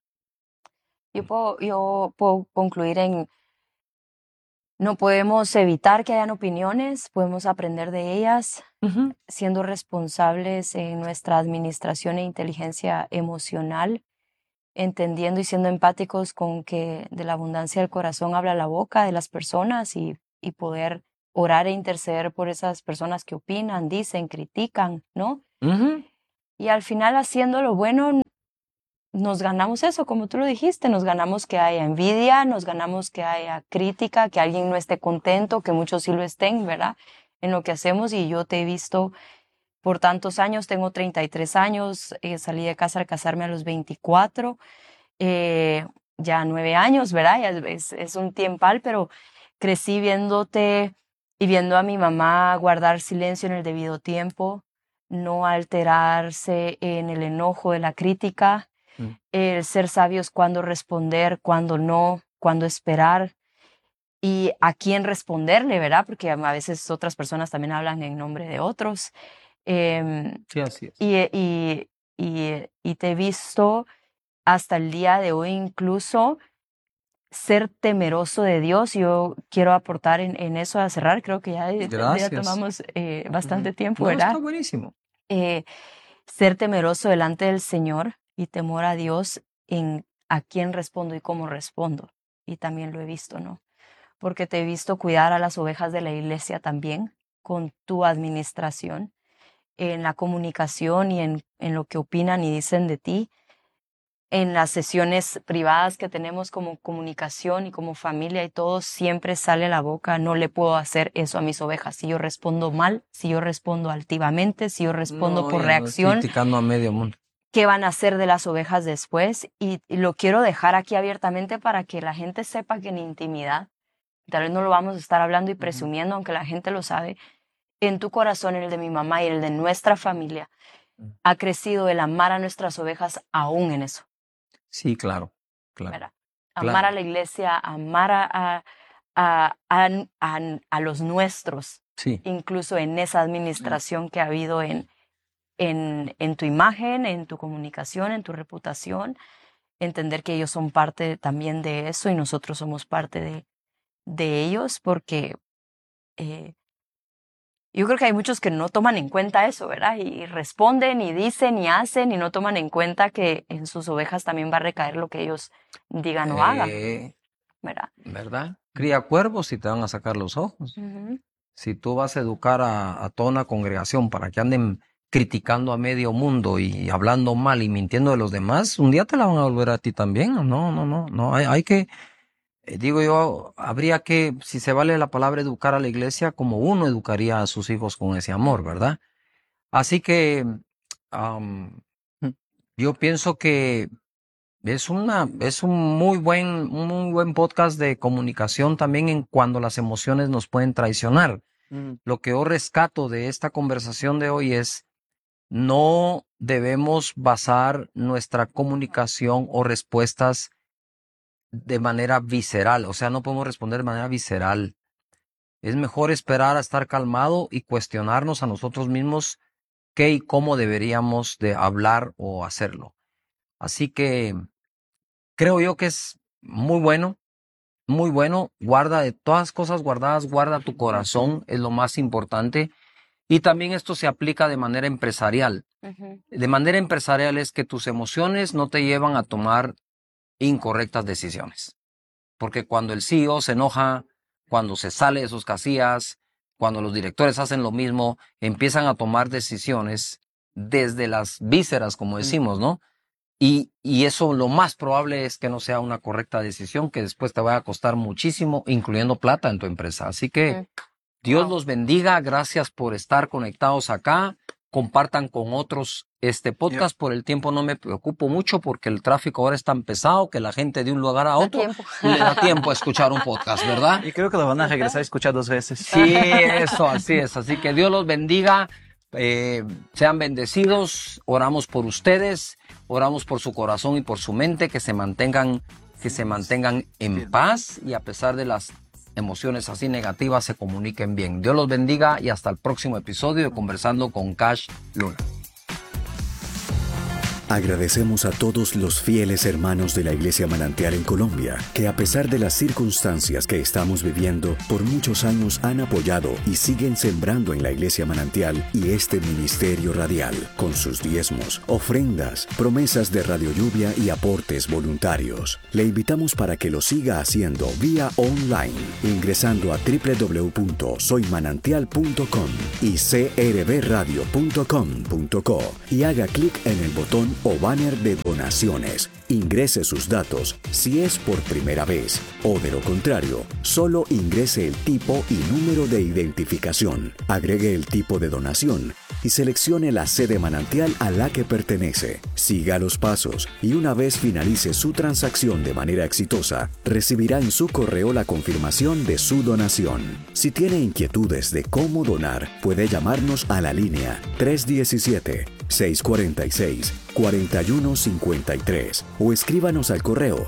Yo puedo concluir en, no podemos evitar que hayan opiniones, podemos aprender de ellas, Ujú. siendo responsables en nuestra administración e inteligencia emocional entendiendo y siendo empáticos con que de la abundancia del corazón habla la boca de las personas y poder orar e interceder por esas personas que opinan, dicen, critican, ¿no? Ujú. Y al final, haciendo lo bueno, nos ganamos eso, como tú lo dijiste, nos ganamos que haya envidia, nos ganamos que haya crítica, que alguien no esté contento, que muchos sí lo estén, ¿verdad? En lo que hacemos. Y yo te he visto por tantos años, tengo 33 años, salí de casa al casarme a los 24, ya 9 años, ¿verdad? Ya es un tiempal, pero crecí viéndote y viendo a mi mamá guardar silencio en el debido tiempo, no alterarse en el enojo de la crítica, el ser sabios cuándo responder, cuándo no, cuándo esperar y a quién responderle, ¿verdad? Porque a veces otras personas también hablan en nombre de otros. Sí, así es. Y te he visto hasta el día de hoy incluso ser temeroso de Dios. Yo quiero aportar en eso a cerrar. Creo que ya Gracias. tomamos bastante tiempo, No, ¿verdad? está buenísimo. Ser temeroso delante del Señor y temor a Dios en a quién respondo y cómo respondo. Y también lo he visto, ¿no? Porque te he visto cuidar a las ovejas de la iglesia también con tu administración, en la comunicación y en lo que opinan y dicen de ti, en las sesiones privadas que tenemos como comunicación y como familia y todo, siempre sale la boca, no le puedo hacer eso a mis ovejas. Si yo respondo mal, si yo respondo altivamente, si yo respondo por No, reacción, criticando a medio mundo. ¿qué van a hacer de las ovejas después? Y lo quiero dejar aquí abiertamente para que la gente sepa que en intimidad, tal vez no lo vamos a estar hablando y presumiendo, aunque la gente lo sabe, en tu corazón, en el de mi mamá y en el de nuestra familia, ha crecido el amar a nuestras ovejas aún en eso. Sí, claro, claro. ¿Verdad? Amar a la iglesia, amar a los nuestros, Sí. incluso en esa administración que ha habido en tu imagen, en tu comunicación, en tu reputación, entender que ellos son parte también de eso y nosotros somos parte de ellos, porque yo creo que hay muchos que no toman en cuenta eso, ¿verdad? Y responden y dicen y hacen y no toman en cuenta que en sus ovejas también va a recaer lo que ellos digan o hagan, ¿verdad? ¿Verdad? Cría cuervos y te van a sacar los ojos. Si tú vas a educar a toda una congregación para que anden criticando a medio mundo y hablando mal y mintiendo de los demás, un día te la van a volver a ti también. No. Hay que, digo yo, habría que, si se vale la palabra, educar a la iglesia como uno educaría a sus hijos con ese amor, ¿verdad? Así que yo pienso que es un muy buen podcast de comunicación también en cuando las emociones nos pueden traicionar. Lo que yo rescato de esta conversación de hoy es no debemos basar nuestra comunicación o respuestas de manera visceral, o sea, no podemos responder de manera visceral. Es mejor esperar a estar calmado y cuestionarnos a nosotros mismos qué y cómo deberíamos de hablar o hacerlo. Así que creo yo que es muy bueno, guarda de todas cosas guardadas, guarda tu corazón, es lo más importante. Y también esto se aplica de manera empresarial. De manera empresarial es que tus emociones no te llevan a tomar incorrectas decisiones. Porque cuando el CEO se enoja, cuando se sale de sus casillas, cuando los directores hacen lo mismo, empiezan a tomar decisiones desde las vísceras, como decimos, ¿no? Y eso lo más probable es que no sea una correcta decisión, que después te vaya a costar muchísimo, incluyendo plata en tu empresa. Así que Dios los bendiga. Gracias por estar conectados acá. Compartan con otros este podcast. Por el tiempo no me preocupo mucho porque el tráfico ahora es tan pesado que la gente de un lugar a otro le da tiempo a escuchar un podcast, ¿verdad? Y creo que lo van a regresar a escuchar 2 veces. Sí, eso, así es. Así que Dios los bendiga. Sean bendecidos. Oramos por ustedes. Oramos por su corazón y por su mente, que se mantengan en paz y a pesar de las emociones así negativas se comuniquen bien. Dios los bendiga y hasta el próximo episodio de Conversando con Cash Luna. Agradecemos a todos los fieles hermanos de la Iglesia Manantial en Colombia, que a pesar de las circunstancias que estamos viviendo, por muchos años han apoyado y siguen sembrando en la Iglesia Manantial y este ministerio radial, con sus diezmos, ofrendas, promesas de Radio Lluvia y aportes voluntarios. Le invitamos para que lo siga haciendo vía online, ingresando a www.soymanantial.com y crbradio.com.co y haga clic en el botón o banner de donaciones. Ingrese sus datos si es por primera vez o de lo contrario, solo ingrese el tipo y número de identificación. Agregue el tipo de donación y seleccione la sede manantial a la que pertenece. Siga los pasos y una vez finalice su transacción de manera exitosa, recibirá en su correo la confirmación de su donación. Si tiene inquietudes de cómo donar, puede llamarnos a la línea 317-646-4153 o escríbanos al correo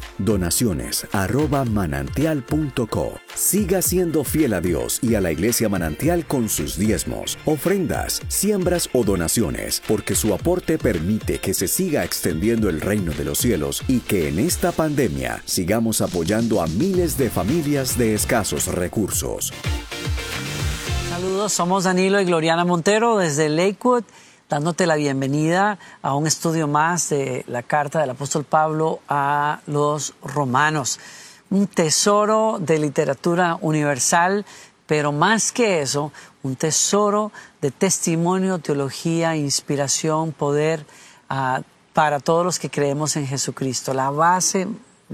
donaciones@manantial.co. Siga siendo fiel a Dios y a la Iglesia Manantial con sus diezmos, ofrendas, siembras o donaciones, porque su aporte permite que se siga extendiendo el reino de los cielos y que en esta pandemia sigamos apoyando a miles de familias de escasos recursos. Saludos, somos Danilo y Gloriana Montero desde Lakewood, dándote la bienvenida a un estudio más de la carta del apóstol Pablo a los romanos. Un tesoro de literatura universal, pero más que eso, un tesoro de testimonio, teología, inspiración, poder para todos los que creemos en Jesucristo. La base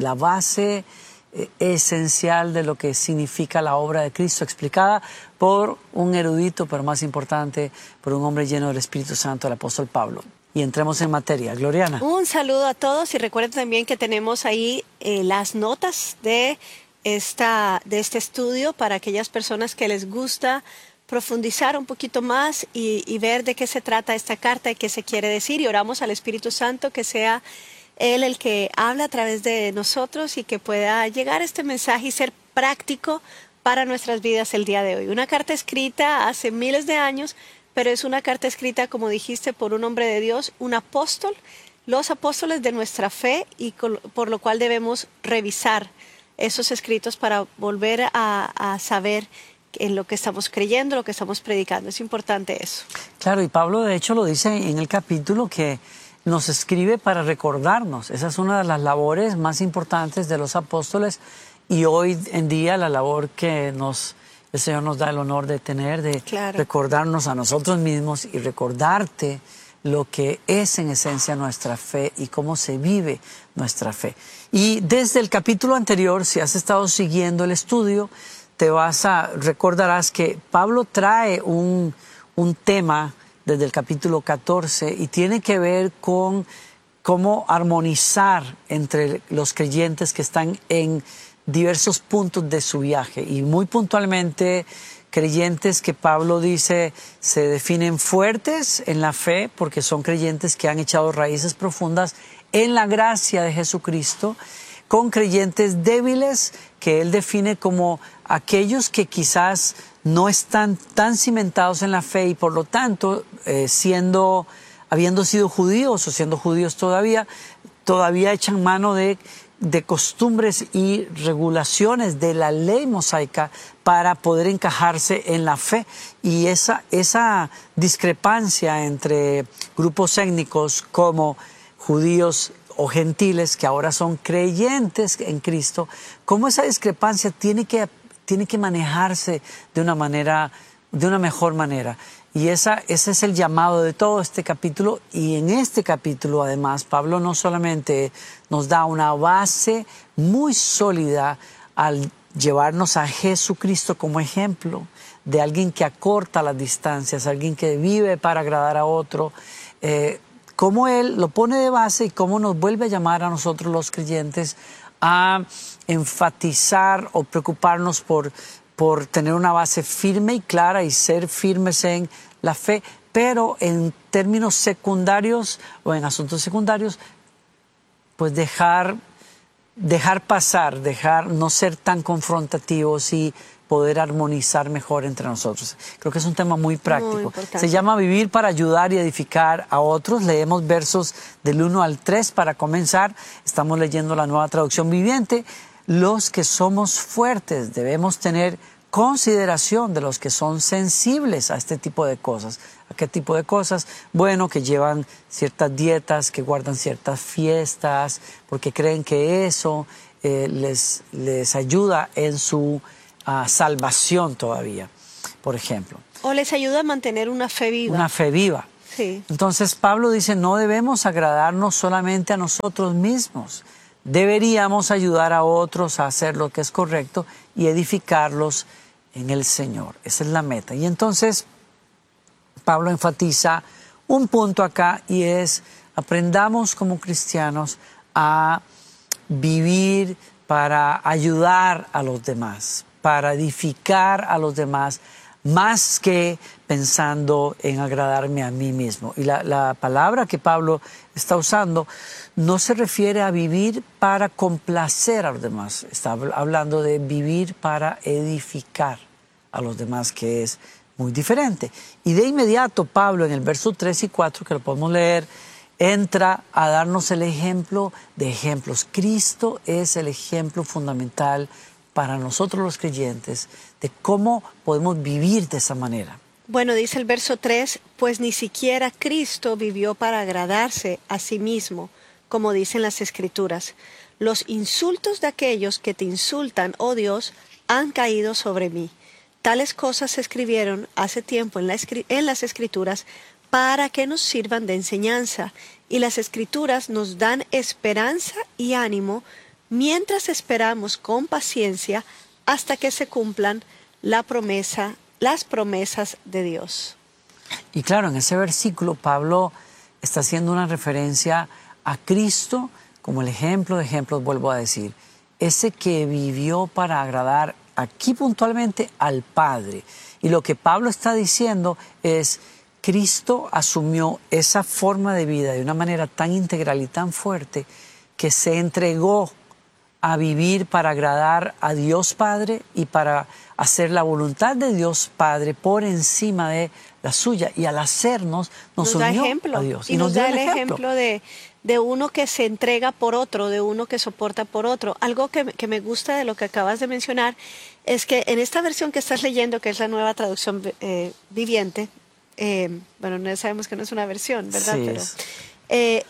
esencial de lo que significa la obra de Cristo, explicada por un erudito, pero más importante, por un hombre lleno del Espíritu Santo, el apóstol Pablo. Y entremos en materia. Gloriana. Un saludo a todos y recuerden también que tenemos ahí las notas de este estudio para aquellas personas que les gusta profundizar un poquito más y ver de qué se trata esta carta y qué se quiere decir. Y oramos al Espíritu Santo que sea Él el que habla a través de nosotros y que pueda llegar este mensaje y ser práctico para nuestras vidas el día de hoy. Una carta escrita hace miles de años, pero es una carta escrita, como dijiste, por un hombre de Dios, un apóstol, los apóstoles de nuestra fe, y por lo cual debemos revisar esos escritos para volver a saber en lo que estamos creyendo, lo que estamos predicando. Es importante eso. Claro, y Pablo de hecho lo dice en el capítulo que nos escribe para recordarnos. Esa es una de las labores más importantes de los apóstoles y hoy en día la labor que el Señor nos da el honor de tener, de recordarnos a nosotros mismos y recordarte lo que es en esencia nuestra fe y cómo se vive nuestra fe. Y desde el capítulo anterior, si has estado siguiendo el estudio, recordarás que Pablo trae un tema desde el capítulo 14 y tiene que ver con cómo armonizar entre los creyentes que están en diversos puntos de su viaje y muy puntualmente creyentes que Pablo dice se definen fuertes en la fe porque son creyentes que han echado raíces profundas en la gracia de Jesucristo, con creyentes débiles que él define como aquellos que quizás no están tan cimentados en la fe y por lo tanto habiendo sido judíos o siendo judíos todavía echan mano de costumbres y regulaciones de la ley mosaica para poder encajarse en la fe. Y esa discrepancia entre grupos étnicos como judíos o gentiles que ahora son creyentes en Cristo, cómo esa discrepancia tiene que manejarse de una mejor manera. Y ese es el llamado de todo este capítulo. Y en este capítulo, además, Pablo no solamente nos da una base muy sólida al llevarnos a Jesucristo como ejemplo de alguien que acorta las distancias, alguien que vive para agradar a otro, cómo Él lo pone de base y cómo nos vuelve a llamar a nosotros los creyentes a enfatizar o preocuparnos por tener una base firme y clara y ser firmes en la fe, pero en términos secundarios o en asuntos secundarios, pues dejar pasar, no ser tan confrontativos y poder armonizar mejor entre nosotros. Creo que es un tema muy práctico. importante. Se llama Vivir para ayudar y edificar a otros. Leemos versos del 1 al 3 para comenzar. Estamos leyendo la Nueva Traducción Viviente. Los que somos fuertes debemos tener consideración de los que son sensibles a este tipo de cosas. ¿A qué tipo de cosas? Bueno, que llevan ciertas dietas, que guardan ciertas fiestas, porque creen que eso les ayuda en su salvación todavía, por ejemplo. O les ayuda a mantener una fe viva. Una fe viva. Sí. Entonces Pablo dice, no debemos agradarnos solamente a nosotros mismos. Deberíamos ayudar a otros a hacer lo que es correcto y edificarlos en el Señor. Esa es la meta. Y entonces Pablo enfatiza un punto acá y es, aprendamos como cristianos a vivir para ayudar a los demás, para edificar a los demás, más que pensando en agradarme a mí mismo. Y la palabra que Pablo está usando no se refiere a vivir para complacer a los demás. Está hablando de vivir para edificar a los demás, que es muy diferente. Y de inmediato Pablo en el verso 3 y 4, que lo podemos leer, entra a darnos el ejemplo de ejemplos. Cristo es el ejemplo fundamental para nosotros los creyentes de cómo podemos vivir de esa manera. Bueno, dice el verso 3, pues ni siquiera Cristo vivió para agradarse a sí mismo, como dicen las Escrituras. Los insultos de aquellos que te insultan, oh Dios, han caído sobre mí. Tales cosas se escribieron hace tiempo en las Escrituras para que nos sirvan de enseñanza, y las Escrituras nos dan esperanza y ánimo mientras esperamos con paciencia hasta que se cumplan las promesas de Dios. Y claro, en ese versículo Pablo está haciendo una referencia a Cristo como el ejemplo de ejemplos, vuelvo a decir, ese que vivió para agradar aquí puntualmente al Padre. Y lo que Pablo está diciendo es, Cristo asumió esa forma de vida de una manera tan integral y tan fuerte que se entregó a vivir para agradar a Dios Padre y para hacer la voluntad de Dios Padre por encima de la suya. Y al hacernos, nos unió a Dios. Y nos da el ejemplo de uno que se entrega por otro, de uno que soporta por otro. Algo que me gusta de lo que acabas de mencionar es que en esta versión que estás leyendo, que es la Nueva Traducción Viviente, bueno, no sabemos que no es una versión, ¿verdad? Sí, pero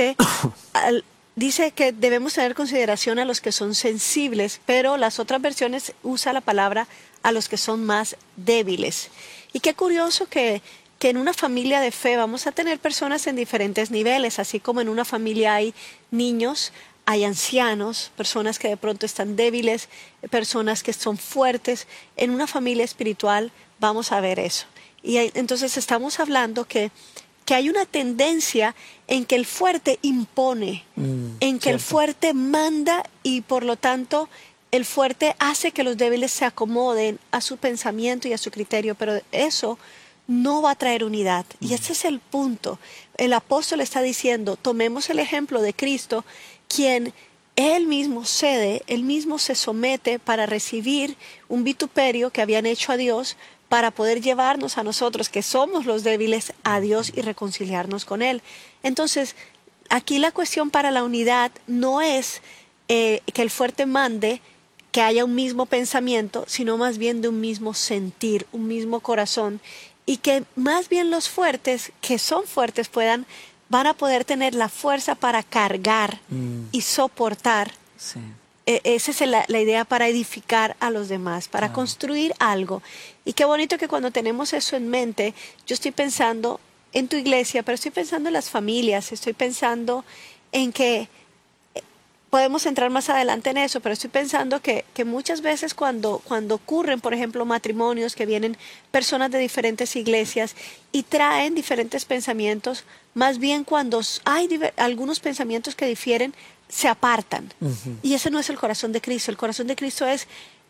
dice que debemos tener consideración a los que son sensibles, pero las otras versiones usa la palabra a los que son más débiles. Y qué curioso que en una familia de fe vamos a tener personas en diferentes niveles, así como en una familia hay niños, hay ancianos, personas que de pronto están débiles, personas que son fuertes. En una familia espiritual vamos a ver eso. Y entonces estamos hablando que hay una tendencia en que el fuerte impone, en que el fuerte manda y por lo tanto el fuerte hace que los débiles se acomoden a su pensamiento y a su criterio, pero eso no va a traer unidad. Y ese es el punto. El apóstol está diciendo, tomemos el ejemplo de Cristo, quien él mismo cede, él mismo se somete para recibir un vituperio que habían hecho a Dios, para poder llevarnos a nosotros, que somos los débiles, a Dios y reconciliarnos con Él. Entonces, aquí la cuestión para la unidad no es que el fuerte mande, que haya un mismo pensamiento, sino más bien de un mismo sentir, un mismo corazón, y que más bien los fuertes, que son fuertes, van a poder tener la fuerza para cargar y soportar. Sí. Esa es la idea para edificar a los demás, para construir algo. Y qué bonito que cuando tenemos eso en mente, yo estoy pensando en tu iglesia, pero estoy pensando en las familias, estoy pensando en que podemos entrar más adelante en eso, pero estoy pensando que muchas veces cuando ocurren, por ejemplo, matrimonios que vienen personas de diferentes iglesias y traen diferentes pensamientos, más bien cuando hay algunos pensamientos que difieren, se apartan. Y ese no es el corazón de Cristo. El corazón de Cristo es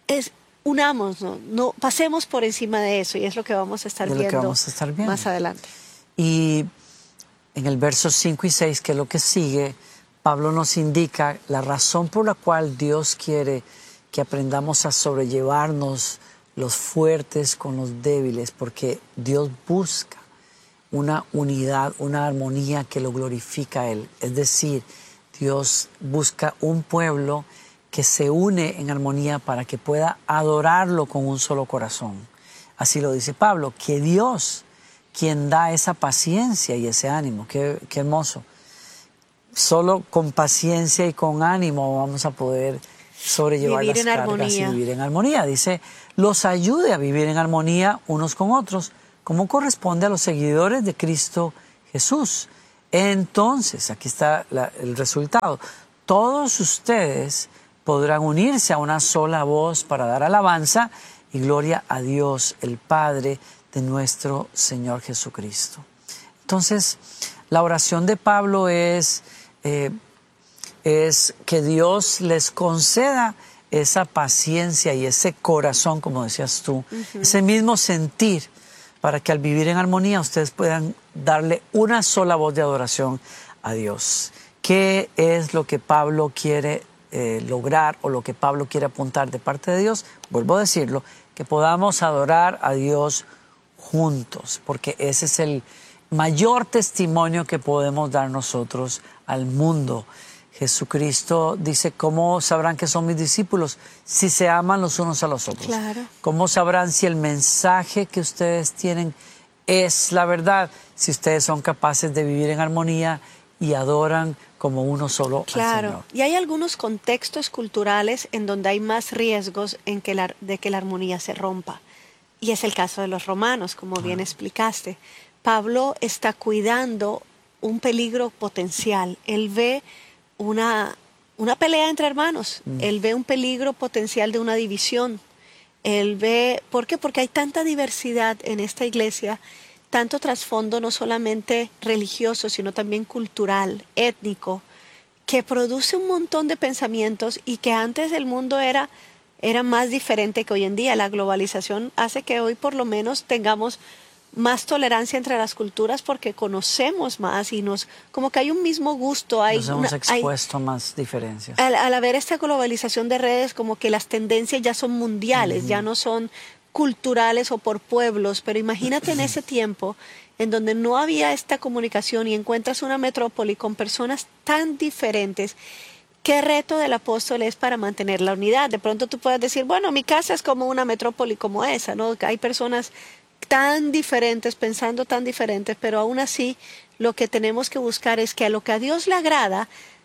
unamos, no pasemos por encima de eso, y es lo que vamos a estar viendo más adelante. Y en el verso 5 y 6, que es lo que sigue, Pablo nos indica la razón por la cual Dios quiere que aprendamos a sobrellevarnos los fuertes con los débiles, porque Dios busca una unidad, una armonía que lo glorifica a Él. Es decir, Dios busca un pueblo que se une en armonía para que pueda adorarlo con un solo corazón. Así lo dice Pablo, que Dios, quien da esa paciencia y ese ánimo. Qué hermoso. Solo con paciencia y con ánimo vamos a poder sobrellevar Vivir las en cargas armonía. y vivir en armonía. Dice, los ayude a vivir en armonía unos con otros, como corresponde a los seguidores de Cristo Jesús. Entonces, aquí está el resultado. Todos ustedes podrán unirse a una sola voz para dar alabanza y gloria a Dios, el Padre de nuestro Señor Jesucristo. Entonces, la oración de Pablo es que Dios les conceda esa paciencia y ese corazón, como decías tú, ese mismo sentir, para que al vivir en armonía ustedes puedan darle una sola voz de adoración a Dios. ¿Qué es lo que Pablo quiere lograr o lo que Pablo quiere apuntar de parte de Dios? Vuelvo a decirlo, que podamos adorar a Dios juntos, porque ese es el mayor testimonio que podemos dar nosotros al mundo. Jesucristo dice, ¿cómo sabrán que son mis discípulos? Si se aman los unos a los otros. Claro. ¿Cómo sabrán si el mensaje que ustedes tienen es la verdad? Si ustedes son capaces de vivir en armonía y adoran como uno solo al Claro, Señor. y hay algunos contextos culturales en donde hay más riesgos de que la armonía se rompa. Y es el caso de los romanos, como bien explicaste. Pablo está cuidando un peligro potencial. Él ve una pelea entre hermanos. Él ve un peligro potencial de una división. Él ve, ¿por qué? Porque hay tanta diversidad en esta iglesia, tanto trasfondo no solamente religioso, sino también cultural, étnico, que produce un montón de pensamientos y que antes el mundo era más diferente que hoy en día. La globalización hace que hoy por lo menos tengamos más tolerancia entre las culturas porque conocemos más y como que hay un mismo gusto. Nos hemos expuesto a más diferencias. Al haber esta globalización de redes, como que las tendencias ya son mundiales, ya no son culturales o por pueblos, pero imagínate en ese tiempo en donde no había esta comunicación y encuentras una metrópoli con personas tan diferentes. ¿Qué reto del apóstol es para mantener la unidad? De pronto tú puedes decir, bueno, mi casa es como una metrópoli como esa, ¿no? Hay personas tan diferentes, pensando tan diferentes, pero aún así lo que tenemos que buscar es que a lo que a Dios le agrada,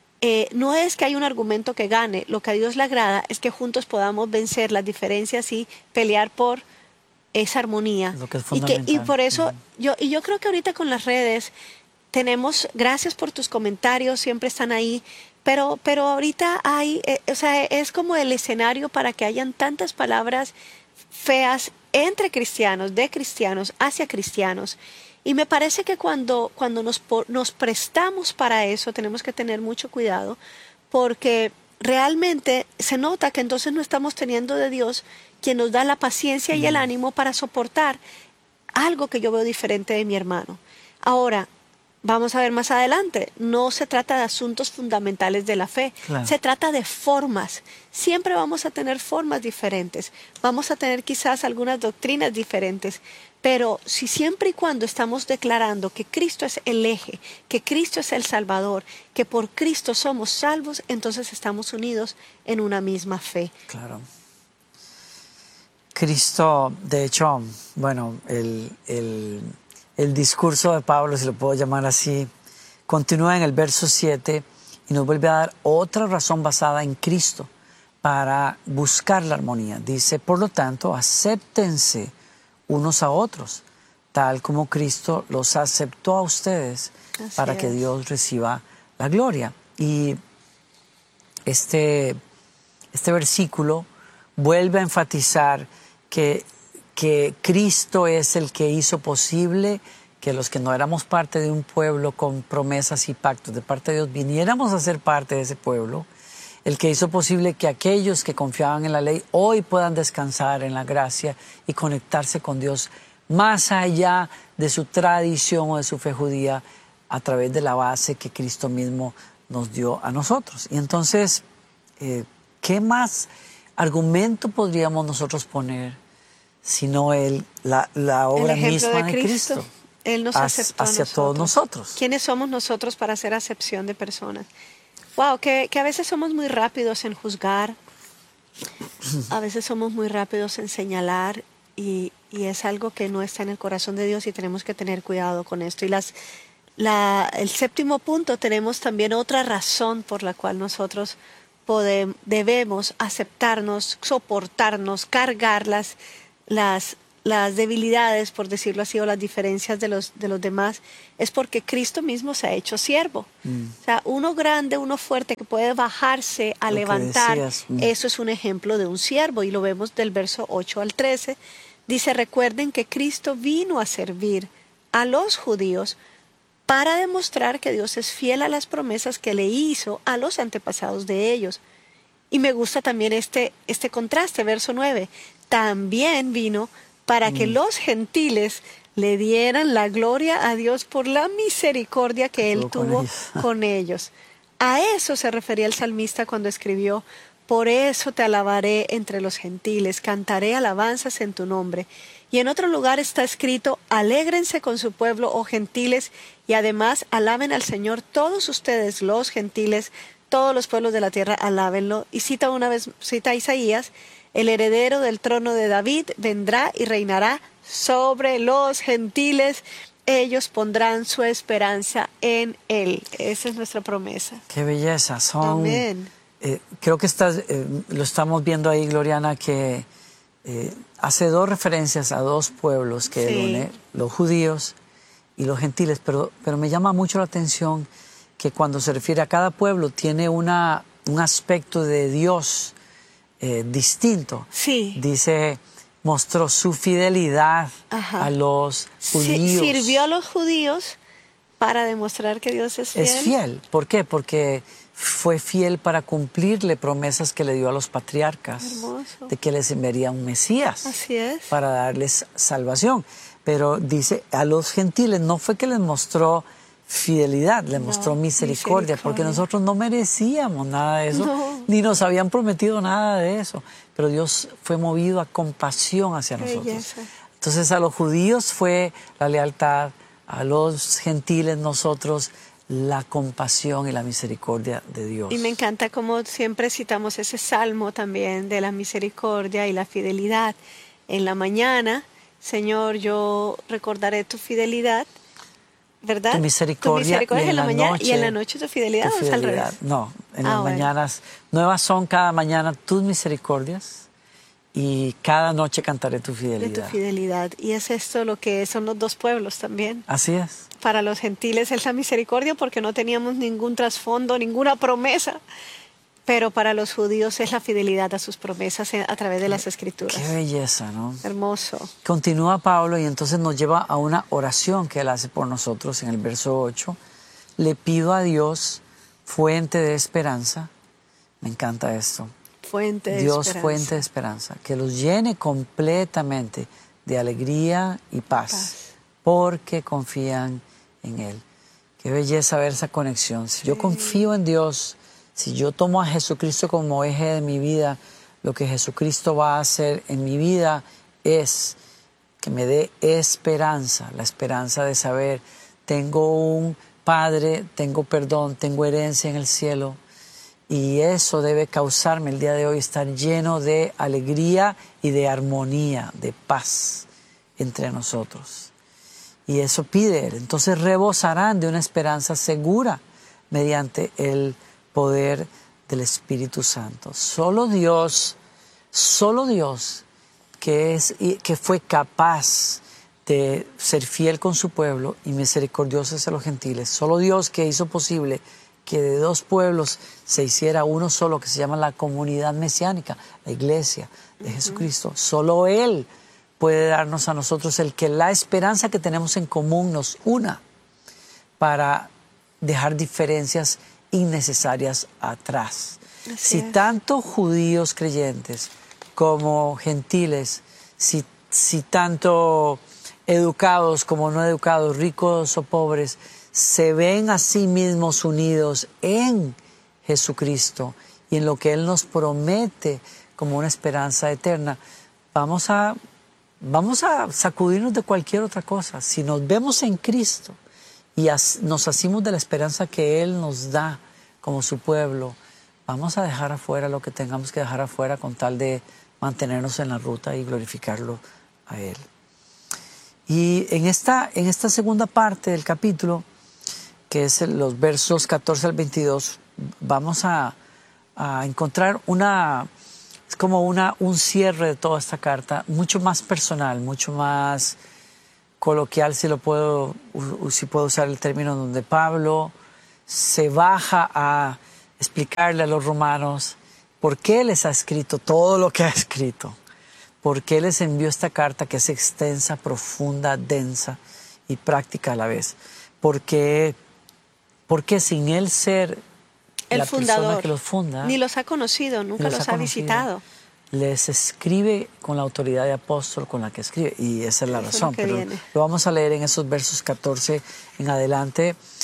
no es que hay un argumento que gane, lo que a Dios le agrada es que juntos podamos vencer las diferencias y pelear por esa armonía. Lo que es fundamental. Y por eso, yo creo que ahorita con las redes tenemos, gracias por tus comentarios, siempre están ahí, pero ahorita hay, es como el escenario para que hayan tantas palabras feas entre cristianos, de cristianos, hacia cristianos. Y me parece que cuando nos prestamos para eso, tenemos que tener mucho cuidado, porque realmente se nota que entonces no estamos teniendo de Dios quien nos da la paciencia y el ánimo para soportar algo que yo veo diferente de mi hermano. Ahora, vamos a ver más adelante, no se trata de asuntos fundamentales de la fe, Claro. Se trata de formas. Siempre vamos a tener formas diferentes, vamos a tener quizás algunas doctrinas diferentes, pero si siempre y cuando estamos declarando que Cristo es el eje, que Cristo es el Salvador, que por Cristo somos salvos, entonces estamos unidos en una misma fe. Claro. Cristo, de hecho, bueno, el discurso de Pablo, si lo puedo llamar así, continúa en el verso 7 y nos vuelve a dar otra razón basada en Cristo para buscar la armonía. Dice, por lo tanto, acéptense unos a otros, tal como Cristo los aceptó a ustedes, Así para que es. Dios reciba la gloria. Y este versículo vuelve a enfatizar que Cristo es el que hizo posible que los que no éramos parte de un pueblo con promesas y pactos de parte de Dios viniéramos a ser parte de ese pueblo, el que hizo posible que aquellos que confiaban en la ley hoy puedan descansar en la gracia y conectarse con Dios más allá de su tradición o de su fe judía a través de la base que Cristo mismo nos dio a nosotros. Y entonces, ¿qué más argumento podríamos nosotros poner sino la obra El ejemplo misma de Cristo. Él nos aceptó hacia todos nosotros. ¿Quiénes somos nosotros para hacer acepción de personas? Wow, que a veces somos muy rápidos en juzgar, a veces somos muy rápidos en señalar y es algo que no está en el corazón de Dios y tenemos que tener cuidado con esto. Y el séptimo punto, tenemos también otra razón por la cual nosotros debemos aceptarnos, soportarnos, cargar las debilidades, por decirlo así, o las diferencias de los demás, es porque Cristo mismo se ha hecho siervo. O sea, uno grande, uno fuerte que puede bajarse a levantar, eso es un ejemplo de un siervo y lo vemos del verso 8 al 13. Dice, recuerden que Cristo vino a servir a los judíos para demostrar que Dios es fiel a las promesas que le hizo a los antepasados de ellos. Y me gusta también este contraste, verso 9. También vino para que los gentiles le dieran la gloria a Dios por la misericordia que Él tuvo con ellos. A eso se refería el salmista cuando escribió, por eso te alabaré entre los gentiles, cantaré alabanzas en tu nombre. Y en otro lugar está escrito, alégrense con su pueblo, oh gentiles, y además alaben al Señor todos ustedes, los gentiles, todos los pueblos de la tierra, alábenlo. Y cita a Isaías, el heredero del trono de David vendrá y reinará sobre los gentiles. Ellos pondrán su esperanza en Él. Esa es nuestra promesa. Qué belleza. Amén. Creo que lo estamos viendo ahí, Gloriana, que hace dos referencias a dos pueblos que Sí. une, los judíos y los gentiles, pero me llama mucho la atención que cuando se refiere a cada pueblo tiene un aspecto de Dios distinto. Sí. Dice, mostró su fidelidad Ajá. a los judíos. Sirvió a los judíos para demostrar que Dios es fiel. Es fiel. ¿Por qué? Porque fue fiel para cumplirle promesas que le dio a los patriarcas. Hermoso. De que les enviaría un Mesías. Así es. Para darles salvación. Pero dice, a los gentiles no fue que les mostró fidelidad, les mostró misericordia, porque nosotros no merecíamos nada de eso, ni nos habían prometido nada de eso. Pero Dios fue movido a compasión hacia nosotros. Belleza. Entonces a los judíos fue la lealtad, a los gentiles nosotros la compasión y la misericordia de Dios. Y me encanta como siempre citamos ese salmo también de la misericordia y la fidelidad. En la mañana, Señor, yo recordaré tu fidelidad, ¿verdad? Tu misericordia, es en la mañana y en la noche tu fidelidad, ¿o es al revés? No, en las bueno. mañanas, nuevas son cada mañana tus misericordias y cada noche cantaré tu De fidelidad. tu fidelidad. Y es esto lo que son los dos pueblos también. Así es. Para los gentiles es la misericordia porque no teníamos ningún trasfondo, ninguna promesa. Pero para los judíos es la fidelidad a sus promesas a través de las Escrituras. Qué belleza, ¿no? Hermoso. Continúa Pablo y entonces nos lleva a una oración que él hace por nosotros en el verso 8. Le pido a Dios, fuente de esperanza. Me encanta esto. Fuente de Dios, esperanza. fuente de esperanza, que los llene completamente de alegría y paz, porque confían en Él. Qué belleza ver esa conexión. Si yo confío en Dios, si yo tomo a Jesucristo como eje de mi vida, lo que Jesucristo va a hacer en mi vida es que me dé esperanza, la esperanza de saber, tengo un Padre, tengo perdón, tengo herencia en el cielo. Y eso debe causarme el día de hoy estar lleno de alegría y de armonía, de paz entre nosotros. Y eso pide Él. Entonces rebosarán de una esperanza segura mediante el poder del Espíritu Santo. Solo Dios que fue capaz de ser fiel con su pueblo y misericordioso hacia los gentiles. Solo Dios que hizo posible que de dos pueblos se hiciera uno solo, que se llama la comunidad mesiánica, la iglesia de Jesucristo. Solo Él puede darnos a nosotros el que la esperanza que tenemos en común nos una para dejar diferencias innecesarias atrás. Si tanto judíos creyentes como gentiles, si tanto educados como no educados, ricos o pobres, se ven a sí mismos unidos en Jesucristo y en lo que Él nos promete como una esperanza eterna, vamos a vamos a sacudirnos de cualquier otra cosa. Si nos vemos en Cristo y nos hacemos de la esperanza que Él nos da como su pueblo, vamos a dejar afuera lo que tengamos que dejar afuera con tal de mantenernos en la ruta y glorificarlo a Él. Y en esta segunda parte del capítulo, que es los versos 14 al 22, vamos a encontrar es como un cierre de toda esta carta, mucho más personal, mucho más coloquial, si puedo usar el término, donde Pablo se baja a explicarle a los romanos por qué les ha escrito todo lo que ha escrito, por qué les envió esta carta que es extensa, profunda, densa y práctica a la vez, porque sin él ser el la fundador, persona que los funda, ni los ha conocido, nunca los ha visitado. Les escribe con la autoridad de apóstol con la que escribe, y esa es la razón. Pero viene. lo vamos a leer en esos versos 14 en adelante.